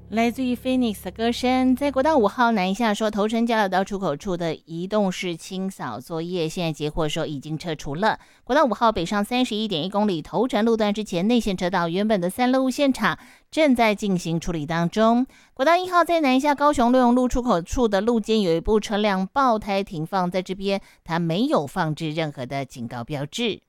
来自于 Phoenix 的歌声，在国道5号南下说头城交流道出口处的移动式清扫作业，现在截获说已经撤除了。国道5号北上31.1公里头城路段之前内线车道原本的3路现场正在进行处理当中。国道1号在南下高雄六荣路出口处的路肩有一部车辆爆胎停放在这边，它没有放置任何的警告标志。